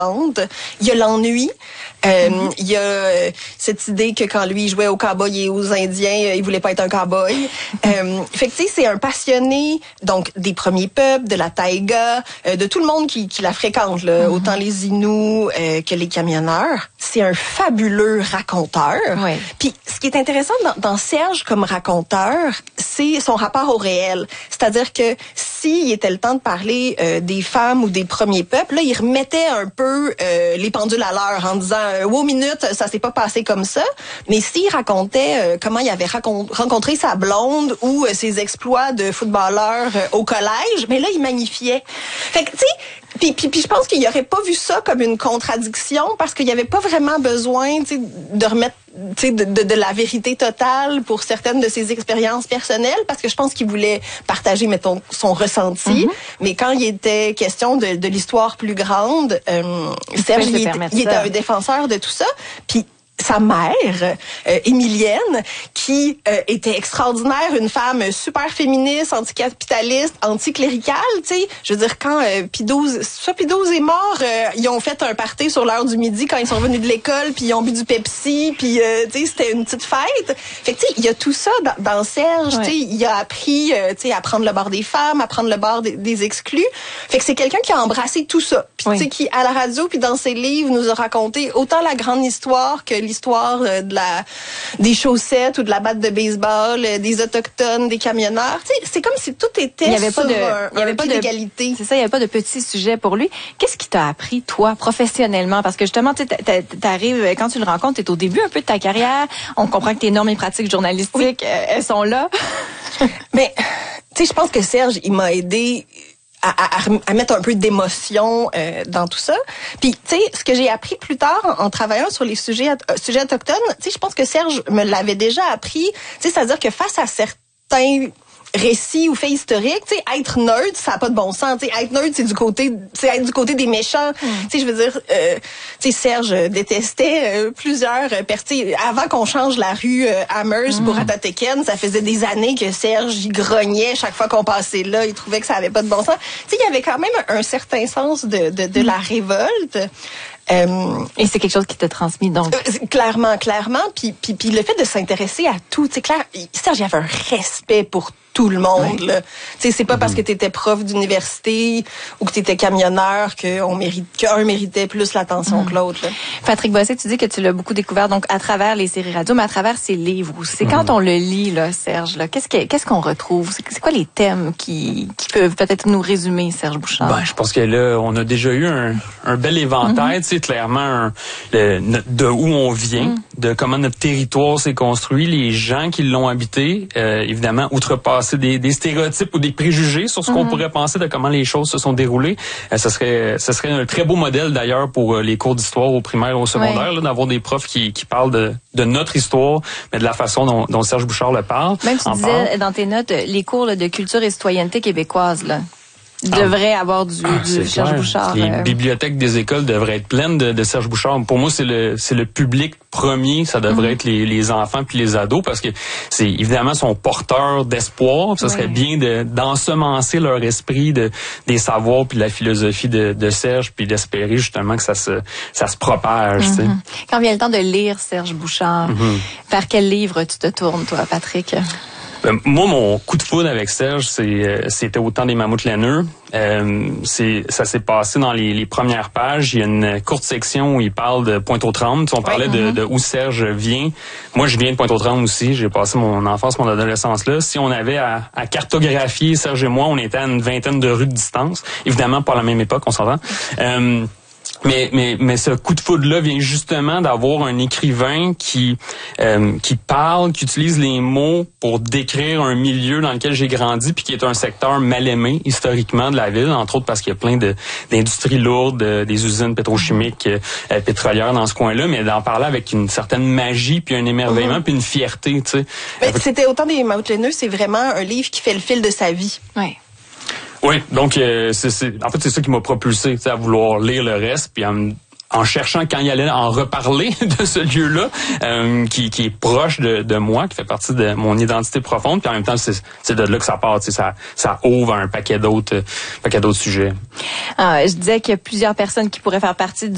Il y a l'ennui. Il y a cette idée que quand lui jouait aux cowboys et aux Indiens, il voulait pas être un cowboy. Fait que tu sais, c'est un passionné donc des premiers peuples, de la taïga, de tout le monde qui la fréquente, là, autant les Inuits que les camionneurs. C'est un fabuleux raconteur. Oui. Puis ce qui est intéressant dans Serge comme raconteur, c'est son rapport au réel. C'est-à-dire que s'il était le temps de parler des femmes ou des premiers peuples, là, il remettait un peu les pendules à l'heure en disant wow, minute, ça s'est pas passé comme ça. Mais s'il racontait comment il avait rencontré sa blonde ou ses exploits de footballeur au collège, mais là, il magnifiait. Fait que, tu sais, puis je pense qu'il aurait pas vu ça comme une contradiction parce qu'il y avait pas vraiment besoin, tu sais, de remettre de la vérité totale pour certaines de ses expériences personnelles, parce que je pense qu'il voulait partager, mettons, son ressenti. Mais quand il était question de l'histoire plus grande, Serge, il était un défenseur de tout ça. Puis sa mère, Émilienne, qui était extraordinaire, une femme super féministe, anticapitaliste, anticléricale, tu sais. Je veux dire, quand Pie XII est mort, ils ont fait un party sur l'heure du midi quand ils sont venus de l'école, puis ils ont bu du Pepsi, puis tu sais, c'était une petite fête. Fait que tu sais, il y a tout ça dans Serge, tu sais, il a appris, tu sais, à prendre le bord des femmes, à prendre le bord des exclus. Fait que c'est quelqu'un qui a embrassé tout ça. Puis tu sais, qui à la radio puis dans ses livres nous a raconté autant la grande histoire que l'histoire des chaussettes ou de la batte de baseball, des autochtones, des camionneurs. Tu sais, c'est comme si tout était il y avait pas d'égalité. C'est ça, il n'y avait pas de petits sujets pour lui. Qu'est-ce qui t'a appris, toi, professionnellement? Parce que justement, tu t'arrives, quand tu le rencontres, t'es au début un peu de ta carrière. On comprend que tes normes et pratiques journalistiques, elles sont là. Mais, tu sais, je pense que Serge, il m'a aidé à mettre un peu d'émotion dans tout ça. Puis, tu sais, ce que j'ai appris plus tard en travaillant sur les sujets autochtones, tu sais, je pense que Serge me l'avait déjà appris. Tu sais, c'est-à-dire que face à certains récits ou faits historiques, tu sais, être neutre, ça a pas de bon sens. Tu sais, être neutre, c'est être du côté des méchants. Tu sais, je veux dire, tu sais, Serge détestait plusieurs personnes. Avant qu'on change la rue Amherst pour Atateken, ça faisait des années que Serge il grognait chaque fois qu'on passait là. Il trouvait que ça avait pas de bon sens. Tu sais, il y avait quand même un certain sens de la révolte. Et c'est quelque chose qui t'a transmis, donc. Clairement. Puis le fait de s'intéresser à tout, tu sais, clair, Serge, il y avait un respect pour tout le monde, là. Tu sais, c'est pas parce que t'étais prof d'université ou que t'étais camionneur qu'un méritait plus l'attention que l'autre, là. Patrick Bossé, tu dis que tu l'as beaucoup découvert, donc, à travers les séries radio, mais à travers ses livres aussi. C'est quand on le lit, là, Serge, là, qu'est-ce qu'on retrouve? C'est quoi les thèmes qui peuvent peut-être nous résumer, Serge Bouchard? Ben, je pense que là, on a déjà eu un bel éventail, tu sais, clairement, de où on vient, de comment notre territoire s'est construit, les gens qui l'ont habité, évidemment, outrepasser des stéréotypes ou des préjugés sur ce qu'on pourrait penser de comment les choses se sont déroulées. Ce serait un très beau modèle d'ailleurs pour les cours d'histoire au primaire et au secondaire, là, d'avoir des profs qui parlent de notre histoire, mais de la façon dont Serge Bouchard le parle. Même tu disais dans tes notes, les cours là, de culture et citoyenneté québécoise, là. Devrait avoir du Serge Bouchard. Les bibliothèques des écoles devraient être pleines de Serge Bouchard. Pour moi, c'est le public premier, ça devrait être les enfants puis les ados, parce que c'est évidemment son porteur d'espoir. Ça serait bien d'ensemencer leur esprit des savoirs puis de la philosophie de Serge, puis d'espérer justement que ça se propage. Tu sais. Quand vient le temps de lire Serge Bouchard, vers quel livre tu te tournes, toi, Patrick? Moi, mon coup de foudre avec Serge, c'était au temps des Mammouths laineux. Ça s'est passé dans les premières pages. Il y a une courte section où il parle de Pointe-aux-Trembles. On parlait de où Serge vient. Moi, je viens de Pointe-aux-Trembles aussi. J'ai passé mon enfance, mon adolescence là. Si on avait à cartographier, Serge et moi, on était à une vingtaine de rues de distance. Évidemment, pas à la même époque, on s'entend. Mais ce coup de foudre-là vient justement d'avoir un écrivain qui parle, qui utilise les mots pour décrire un milieu dans lequel j'ai grandi, puis qui est un secteur mal aimé historiquement de la ville, entre autres parce qu'il y a plein d'industries lourdes, des usines pétrochimiques, pétrolières dans ce coin-là, mais d'en parler avec une certaine magie, puis un émerveillement, puis une fierté, tu sais. Mais c'était autant des Mammouths laineux, c'est vraiment un livre qui fait le fil de sa vie. Oui. Oui, donc en fait c'est ça qui m'a propulsé à vouloir lire le reste, puis en cherchant quand il allait en reparler de ce lieu-là qui est proche de moi, qui fait partie de mon identité profonde, puis en même temps c'est de là que ça part, ça ouvre un paquet d'autres sujets. Je disais qu'il y a plusieurs personnes qui pourraient faire partie